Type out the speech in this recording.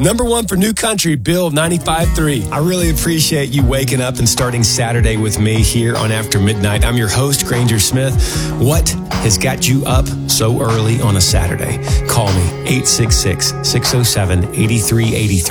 Number one for New Country, Bill 95.3. I really appreciate you waking up and starting Saturday with me here on After Midnight. I'm your host, Granger Smith. What has got you up so early on a Saturday? Call me, 866-607-8383.